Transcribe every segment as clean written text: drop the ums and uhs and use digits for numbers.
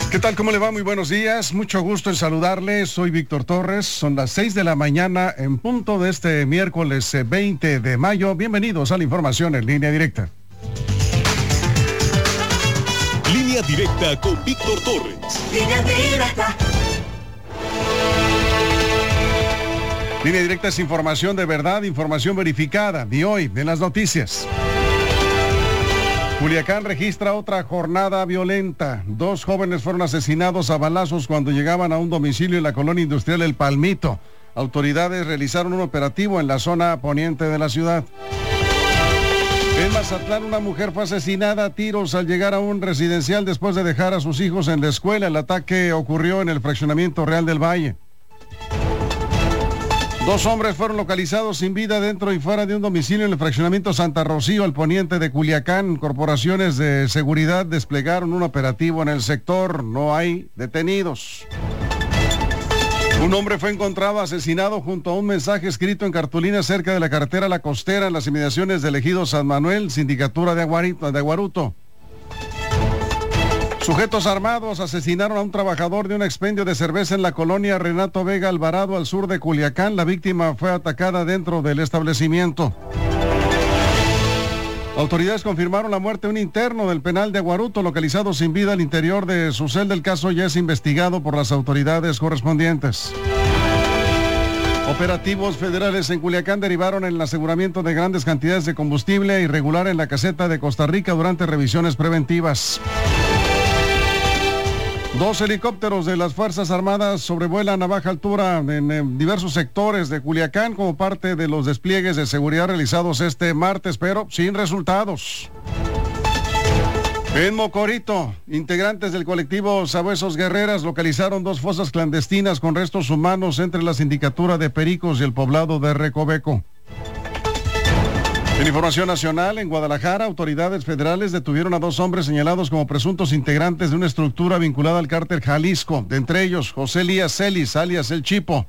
¿Qué tal? ¿Cómo le va? Muy buenos días. Mucho gusto en saludarle. Soy Víctor Torres. Son las 6 de la mañana en punto de este miércoles 20 de mayo. Bienvenidos a la información en línea directa. Línea directa con Víctor Torres. Línea directa. Línea directa es información de verdad, información verificada. De hoy, de las noticias. Culiacán registra otra jornada violenta. 2 jóvenes fueron asesinados a balazos cuando llegaban a un domicilio en la colonia industrial El Palmito. Autoridades realizaron un operativo en la zona poniente de la ciudad. En Mazatlán, una mujer fue asesinada a tiros al llegar a un residencial después de dejar a sus hijos en la escuela. El ataque ocurrió en el fraccionamiento Real del Valle. 2 hombres fueron localizados sin vida dentro y fuera de un domicilio en el fraccionamiento Santa Rocío, al poniente de Culiacán. Corporaciones de seguridad desplegaron un operativo en el sector. No hay detenidos. Un hombre fue encontrado asesinado junto a un mensaje escrito en cartulina cerca de la carretera La Costera, en las inmediaciones del ejido San Manuel, sindicatura de Aguaruto. Sujetos armados asesinaron a un trabajador de un expendio de cerveza en la colonia Renato Vega Alvarado, al sur de Culiacán. La víctima fue atacada dentro del establecimiento. Autoridades confirmaron la muerte de un interno del penal de Aguaruto, localizado sin vida al interior de su celda. El caso ya es investigado por las autoridades correspondientes. Operativos federales en Culiacán derivaron en el aseguramiento de grandes cantidades de combustible irregular en la caseta de Costa Rica durante revisiones preventivas. 2 helicópteros de las Fuerzas Armadas sobrevuelan a baja altura en diversos sectores de Culiacán como parte de los despliegues de seguridad realizados este martes, pero sin resultados. En Mocorito, integrantes del colectivo Sabuesos Guerreras localizaron 2 fosas clandestinas con restos humanos entre la sindicatura de Pericos y el poblado de Recoveco. En información nacional, en Guadalajara, autoridades federales detuvieron a 2 hombres señalados como presuntos integrantes de una estructura vinculada al cártel Jalisco, de entre ellos José Elías Celis, alias El Chipo.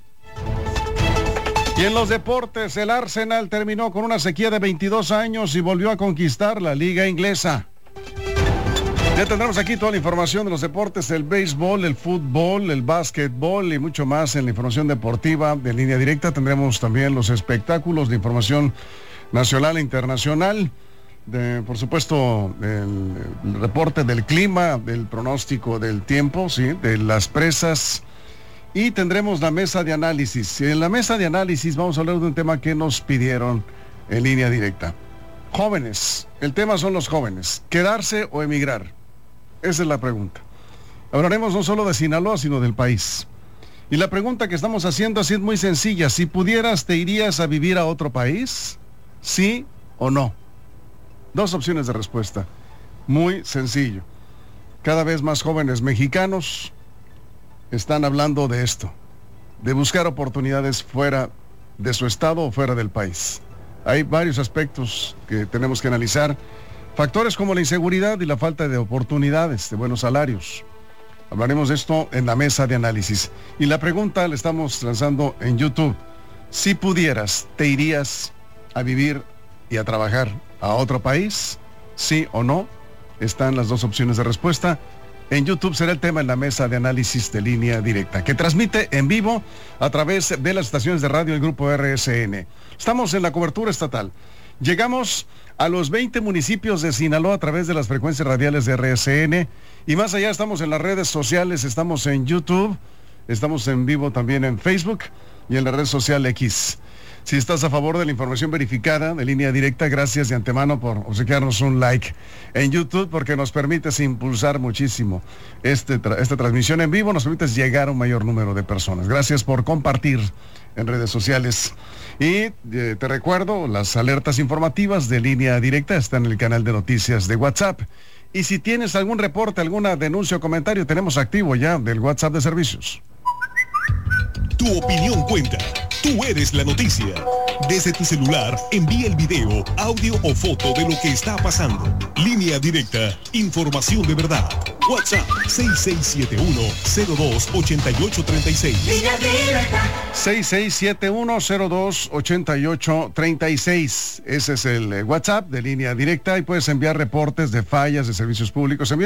Y en los deportes, el Arsenal terminó con una sequía de 22 años y volvió a conquistar la liga inglesa. Ya tendremos aquí toda la información de los deportes, el béisbol, el fútbol, el básquetbol y mucho más en la información deportiva de línea directa. Tendremos también los espectáculos de información nacional e internacional, por supuesto el reporte del clima, del pronóstico del tiempo, sí, de las presas, y tendremos la mesa de análisis. En la mesa de análisis vamos a hablar de un tema que nos pidieron en línea directa. Jóvenes, el tema son los jóvenes, ¿quedarse o emigrar? Esa es la pregunta. Hablaremos no solo de Sinaloa, sino del país. Y la pregunta que estamos haciendo así es muy sencilla: si pudieras, ¿te irías a vivir a otro país? ¿Sí o no? 2 opciones de respuesta. Muy sencillo. Cada vez más jóvenes mexicanos están hablando de esto, de buscar oportunidades fuera de su estado o fuera del país. Hay varios aspectos que tenemos que analizar. Factores como la inseguridad y la falta de oportunidades, de buenos salarios. Hablaremos de esto en la mesa de análisis. Y la pregunta la estamos lanzando en YouTube. Si pudieras, ¿te irías a vivir y a trabajar a otro país? ¿Sí o no? Están las 2 opciones de respuesta. En YouTube será el tema en la mesa de análisis de línea directa, que transmite en vivo a través de las estaciones de radio del Grupo RSN. Estamos en la cobertura estatal. Llegamos a los 20 municipios de Sinaloa a través de las frecuencias radiales de RSN. Y más allá, estamos en las redes sociales, estamos en YouTube, estamos en vivo también en Facebook y en la red social X. Si estás a favor de la información verificada de línea directa, gracias de antemano por obsequiarnos un like en YouTube, porque nos permites impulsar muchísimo esta transmisión en vivo, nos permites llegar a un mayor número de personas. Gracias por compartir en redes sociales. Y te recuerdo, las alertas informativas de línea directa están en el canal de noticias de WhatsApp. Y si tienes algún reporte, alguna denuncia o comentario, tenemos activo ya del WhatsApp de servicios. Tu opinión cuenta. Tú eres la noticia. Desde tu celular, envía el video, audio o foto de lo que está pasando. Línea directa, información de verdad. WhatsApp 6671-028836. Línea directa. 6671-028836. Ese es el WhatsApp de línea directa y puedes enviar reportes de fallas de servicios públicos.